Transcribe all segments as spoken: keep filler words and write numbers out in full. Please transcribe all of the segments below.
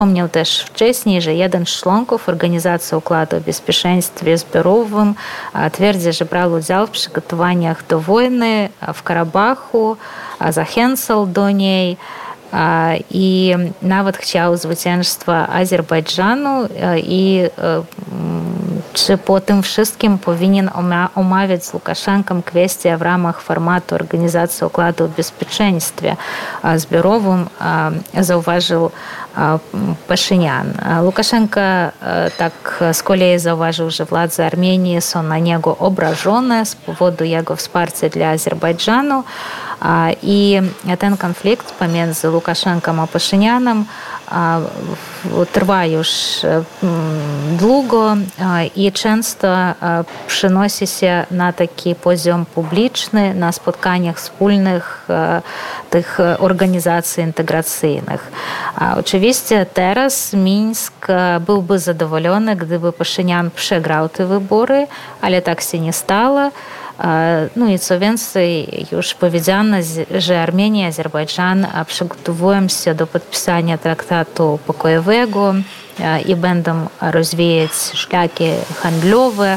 Wspomniał też wcześniej, że jeden z członków Organizacji Układu o Bezpieczeństwie Zbiorowym twierdzi, że brał udział w przygotowaniach do wojny w Karabachu, zachęcał do niej i nawet chciał zwycięstwa Azerbejdżanu i czy po tym wszystkim powinien omawiać z Łukaszenką kwestie w ramach formatu Organizacji Układu o Bezpieczeństwie Zbiorowym, zauważył Paszynian. Łukaszenka tak z kolei zauważył, że władze Armenii są na niego obrażone z powodu jego wsparcia dla Azerbejdżanu i ten konflikt pomiędzy Łukaszenką a Paszynianem trwa już długo i często przenosi się na taki poziom publiczny, na spotkaniach wspólnych tych organizacji integracyjnych. Oczywiście teraz Mińsk byłby zadowolony, gdyby Paszynian przegrał te wybory, ale tak się nie stało. No i co więcej, już powiedziano, że Armenia i Azerbejdżan przygotowują się do podpisania traktatu pokojowego i będą rozwijać szlaki handlowe.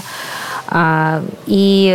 I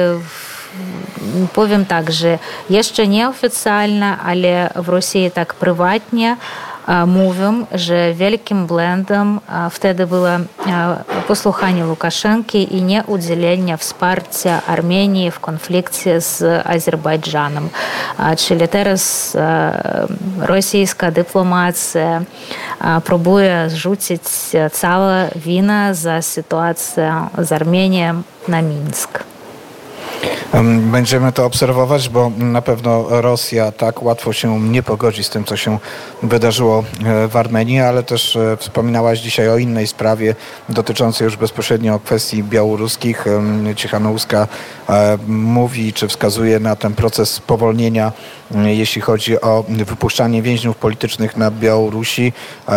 powiem tak, że jeszcze nieoficjalnie, ale w Rosji tak prywatnie mówią, że wielkim błędem wtedy było posłuchanie Łukaszenki i nieudzielenie wsparcia Armenii w konflikcie z Azerbejdżanem. Czyli teraz rosyjska dyplomacja próbuje zrzucić całą winę za sytuację z Armenią na Mińsk. Będziemy to obserwować, bo na pewno Rosja tak łatwo się nie pogodzi z tym, co się wydarzyło w Armenii, ale też wspominałaś dzisiaj o innej sprawie dotyczącej już bezpośrednio kwestii białoruskich. Cichanouska mówi, czy wskazuje na ten proces spowolnienia, jeśli chodzi o wypuszczanie więźniów politycznych na Białorusi.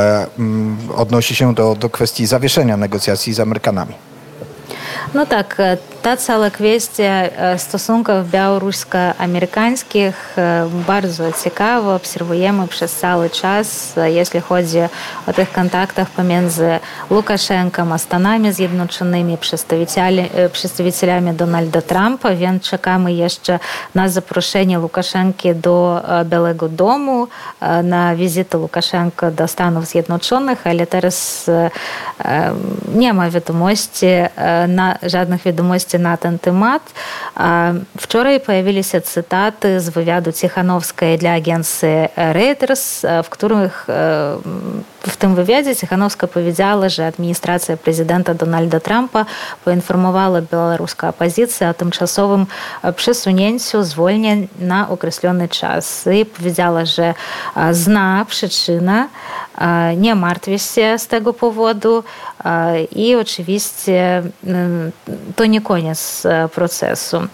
Odnosi się do, do kwestii zawieszenia negocjacji z Amerykanami. No tak, ta cała kwestia stosunków białorusko-amerykańskich bardzo ciekawa. Obserwujemy przez cały czas, jeśli chodzi o tych kontaktach pomiędzy Łukaszenką a Stanami Zjednoczonymi, przedstawicielami, przedstawicielami Donalda Trumpa, więc czekamy jeszcze na zaproszenie Łukaszenki do Białego Domu, na wizytę Łukaszenki do Stanów Zjednoczonych, ale teraz nie ma wiadomości, na, żadnych wiadomości na ten temat. Wczoraj pojawiły się cytaty z wywiadu Cichanowskiej dla agencji Reuters, w których w tym wywiadzie Cichanowska powiedziała, że administracja prezydenta Donalda Trumpa poinformowała białoruską opozycję o tymczasowym przesunięciu zwolnień na określony czas i powiedziała, że zna przyczynę, nie martwi się z tego powodu i oczywiście to nie koniec procesu.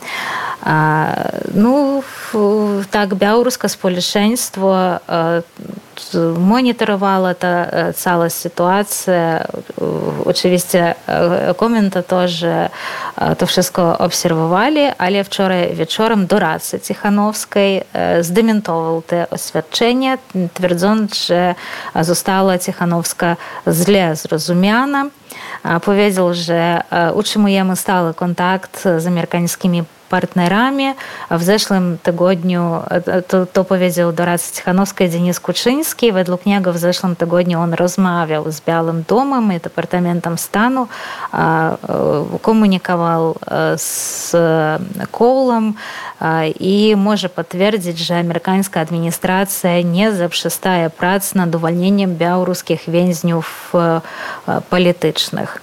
No, tak, białoruskie społeczeństwo monitorowało tę całą sytuację. Oczywiście komentatorzy to wszystko obserwowali, ale wczoraj wieczorem doradca Cichanowskiej zdementował te oświadczenia, twierdząc, że została Cichanowska źle zrozumiana. Powiedział, że utrzymujemy stały kontakt z amerykańskimi partnerami. W zeszłym tygodniu, to, to powiedział doradca Cichanowskiej Denis Kuczyński, według niego w zeszłym tygodniu on rozmawiał z Białym Domem i Departamentem Stanu, komunikował z Kołem i może potwierdzić, że amerykańska administracja nie zaprzestaje prac nad uwolnieniem białoruskich więźniów politycznych.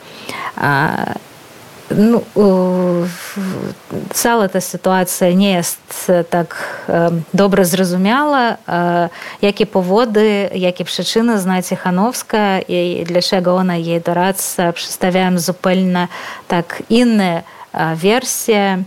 No, cała ta sytuacja nie jest tak dobrze zrozumiała, jakie powody, jakie przyczyny zna Cichanowska i dlaczego ona i jej doradca przedstawiają zupełnie tak inne wersje.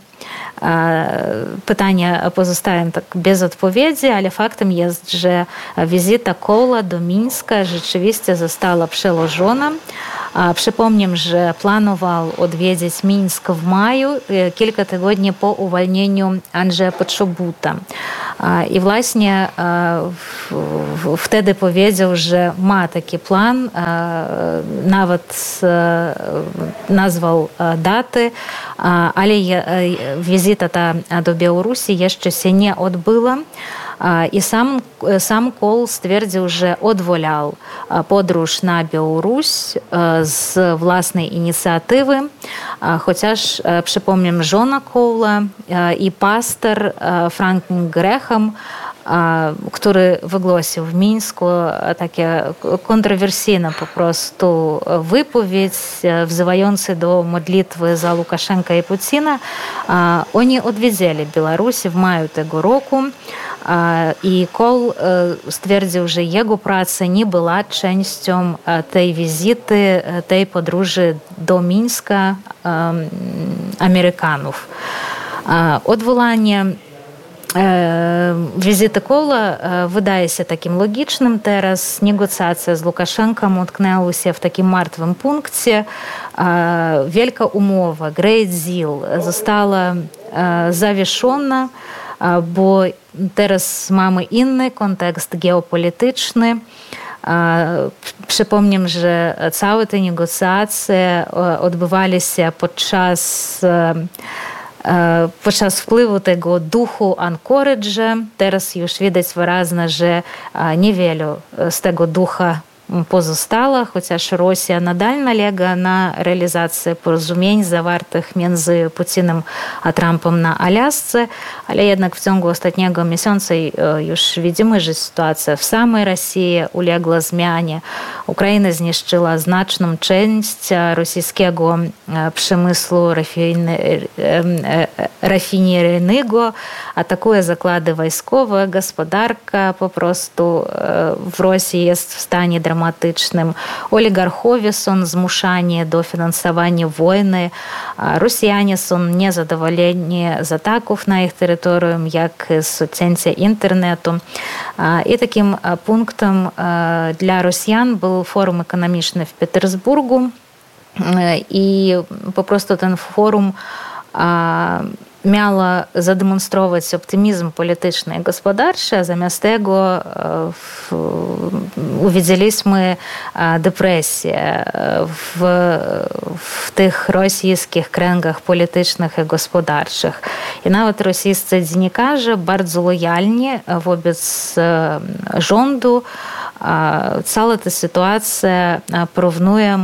Pytania pozostają tak bez odpowiedzi, ale faktem jest, że wizyta Koła do Mińska rzeczywiście została przełożona. Przypomnę, że planował odwiedzić Mińsk w maju, kilka tygodni po uwolnieniu Andrzeja Potrzobuta. I właśnie wtedy powiedział, że ma taki plan, nawet nazwał daty, ale wizyta ta do Białorusi jeszcze się nie odbyła. I sam, sam Kohl stwierdził, że odwołał podróż na Białoruś z własnej inicjatywy, chociaż, przypomnę, żona Kohla i pastor Franklin Graham, który wygłosił w Mińsku takie kontrowersyjne po prostu wypowiedź wzywające do modlitwy za Łukaszenkę i Putina, oni odwiedzili Białoruś w maju tego roku. I Kohl stwierdził, że jego praca nie była częścią tej wizyty, tej podróży do Mińska Amerykanów. Odwołanie wizyty Kohla wydaje się takim logicznym teraz. Negocjacja z Łukaszenką utknęła się w takim martwym punkcie. Wielka umowa, Great Deal, została zawieszona, bo teraz mamy inny kontekst geopolityczny. Przypomnę, że całe te negocjacje odbywali się podczas podczas wpływu tego duchu Anchorage. Teraz już widać wyraźnie, że niewielu z tego ducha pozostało, chociaż Rosja nadal nalega na realizację porozumień zawartych między Putinem a Trumpem na Alasce, ale jednak w ciągu ostatniego miesiąca już widzimy, że sytuacja w samej Rosji uległa zmianie. Ukraina zniszczyła znaczną część rosyjskiego przemysłu rafineryjnego, atakuje zakłady wojskowe, gospodarka po prostu w Rosji jest w stanie dramatycznym. Oligarchowie są zmuszani do finansowania wojny. Rosjanie są niezadowoleni z ataków na ich terytorium, jak z odcięcia internetu. I takim punktem dla Rosjan był forum ekonomiczny w Petersburgu. I po prostu ten forum miała zademonstrować optymizm polityczny i gospodarczy, a zamiast tego uwidzieliśmy depresję w, w tych rosyjskich kręgach politycznych i gospodarczych. I nawet rosyjscy dziennikarze bardzo lojalnie wobec rządu całą tę sytuację porównują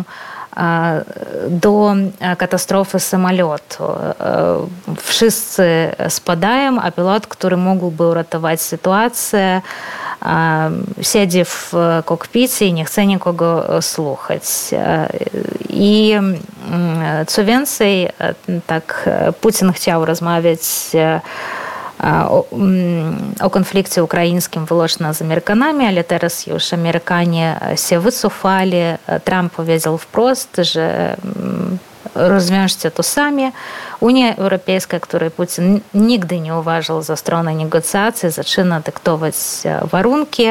do katastrofy samolotu. Wszyscy spadają, a pilot, który mógłby uratować sytuację, siedzi w kokpicie i nie chce nikogo słuchać. I co więcej, tak Putin chciał rozmawiać o, o konflikcie ukraińskim wyłącznie z Amerykanami, ale teraz już Amerykanie się wycofali. Trump powiedział wprost, że rozwiążcie to sami. Unia Europejska, której Putin nigdy nie uważał za stronę negocjacji, zaczyna dyktować warunki.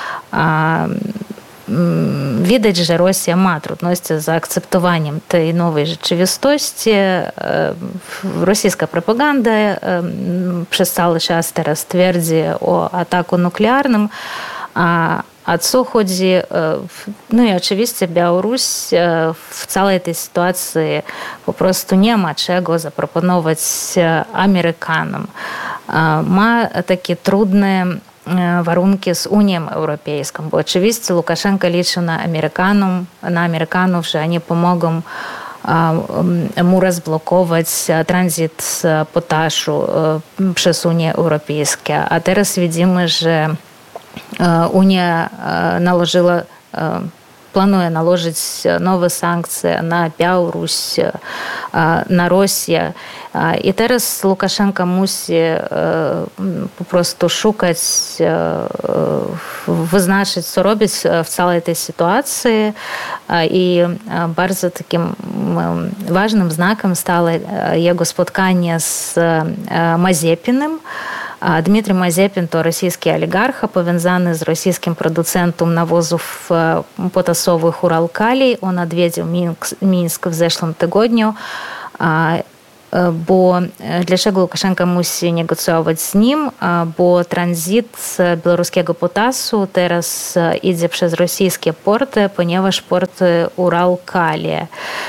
Widać, że Rosja ma trudności z zaakceptowaniem tej nowej rzeczywistości. Rosyjska propaganda przez cały czas teraz twierdzi o ataku nuklearnym. A, a co chodzi? No i oczywiście Białoruś w całej tej sytuacji po prostu nie ma czego zaproponować Amerykanom. Ma takie trudne warunki z Unią Europejską, bo oczywiście Łukaszenka liczy na Amerykanów, na Amerykanów, że oni pomogą mu rozblokować tranzyt potaszu przez Unię Europejską. A teraz widzimy, że Unia nałożyła, planuje nałożyć nowe sankcje na Białoruś, na Rosję. I teraz Łukaszenka musi po prostu szukać, wyznaczyć, co robić w całej tej sytuacji. I bardzo takim ważnym znakiem stało jego spotkanie z Mazepinem. Dmitrij Mazepin to rosyjski oligarcha powiązany z rosyjskim producentem nawozów potasowych Uralkali. On odwiedził Mińsk w zeszłym tygodniu. Bo dlaczego Łukaszenka musi negocjować z nim? Bo tranzyt białoruskiego potasu teraz idzie przez rosyjskie porty, ponieważ port Ural-Kali.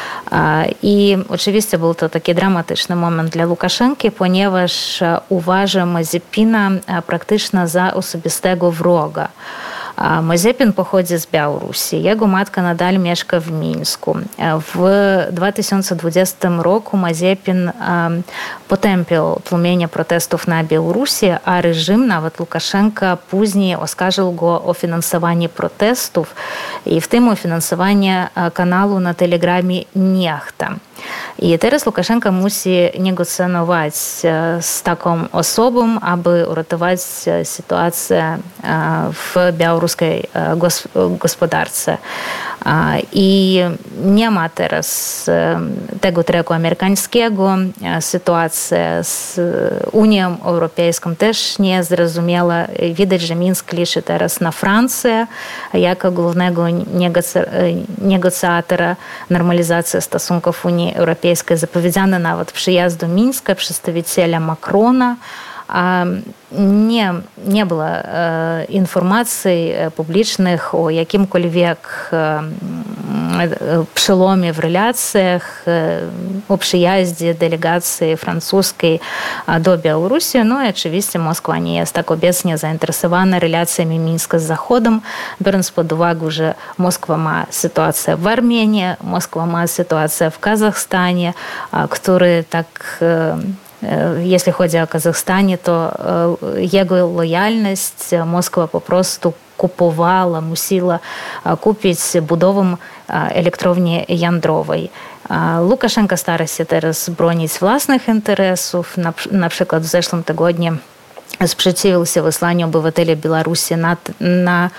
I oczywiście był to taki dramatyczny moment dla Łukaszenki, ponieważ uważa Mazepina praktycznie za osobistego wroga. Mazepin pochodzi z Białorusi. Jego matka nadal mieszka w Mińsku. W dwa tysiące dwudziestym roku Mazepin potępił tłumienie protestów na Białorusi, a reżim, nawet Łukaszenka, później oskarżył go o finansowanie protestów i w tym o finansowanie kanału na Telegramie Niechta. I teraz Łukaszenka musi negocjować z taką osobą, aby uratować sytuację w białoruskiej gospodarce. I nie ma teraz tego treku amerykańskiego. Sytuacja z Unią Europejską też nie jest zrozumiała. Widać, że Mińsk liczy teraz na Francję jako głównego negocjatora normalizacji stosunków Unii Europejskiej. Zapowiedziano nawet przyjazd do Mińska przedstawiciela Macrona. Nie, nie było e, informacji publicznych o jakimkolwiek e, przełomie w relacjach, e, o przyjeździe delegacji francuskiej do Białorusi. No i oczywiście Moskwa nie jest tak obecnie zainteresowana relacjami Mińska z Zachodem, biorąc pod uwagę, że Moskwa ma sytuację w Armenii, Moskwa ma sytuację w Kazachstanie, który tak e, jeśli chodzi o Kazachstanie, to jego lojalność Moskwa po prostu kupowała, musiała kupić budowę elektrowni jądrowej. Łukaszenka stara się teraz bronić własnych interesów. Na, na przykład w zeszłym tygodniu sprzeciwił się wysłaniu obywateli Białorusi na, na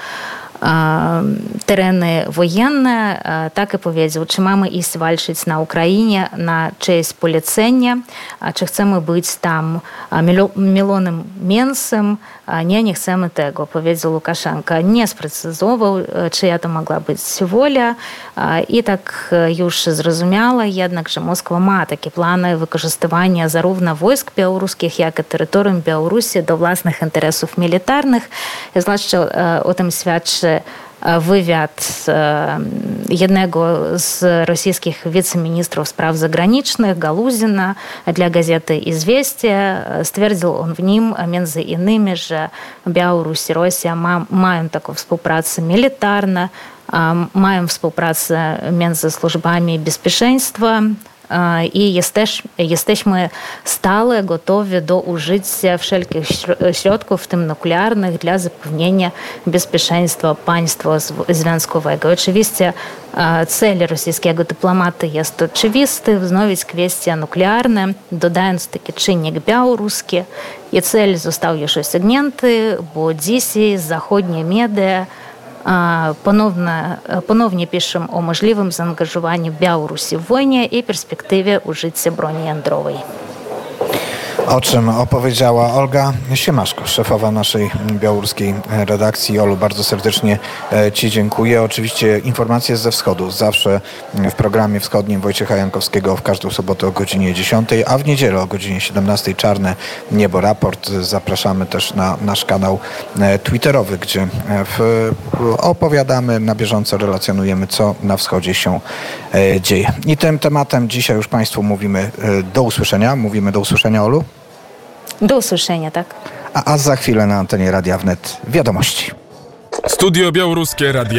tereny wojenne, tak i powiedział, czy mamy iść walczyć na Ukrainie na cześć polecenia, czy chcemy być tam mielonym mięsem, nie, nie chcemy tego, powiedział Łukaszenka. Nie sprecyzował, czyja to mogła być wola i tak już zrozumiała jednak, że Moskwa ma takie plany wykorzystywania zarówno wojsk białoruskich, jak i terytorium Białorusi do własnych interesów militarnych. I zwłaszcza o tym świadczy wywiad jednego z rosyjskich wiceministrów spraw zagranicznych, Galuzina, dla gazety Izvestia. Stwierdził on w nim między innymi, że Białoruś i Rosja ma, mają taką współpracę militarną, mają współpracę między służbami bezpieczeństwa, i jesteś, jesteśmy stale gotowi do użycia wszelkich środków, w tym nuklearnych, dla zapewnienia bezpieczeństwa państwa związkowego. Oczywiście cel rosyjskiego dyplomata jest oczywisty, wznowić kwestie nuklearne, dodając taki czynnik białoruski. I cel został już osiągnięty, bo dzisiaj zachodnie media Ponownie, ponownie piszą o możliwym zaangażowaniu Białorusi w wojnie i perspektywie użycia broni jądrowej. O czym opowiedziała Olga Siemaszko, szefowa naszej białoruskiej redakcji. Olu, bardzo serdecznie Ci dziękuję. Oczywiście informacje ze wschodu zawsze w programie wschodnim Wojciecha Jankowskiego w każdą sobotę o godzinie dziesiątej, a w niedzielę o godzinie siedemnastej Czarne Niebo Raport. Zapraszamy też na nasz kanał twitterowy, gdzie w, opowiadamy, na bieżąco relacjonujemy, co na wschodzie się dzieje. I tym tematem dzisiaj już Państwu mówimy do usłyszenia. Mówimy do usłyszenia, Olu? Do usłyszenia, tak. A, a za chwilę na antenie Radia Wnet wiadomości. Studio Białoruskie Radia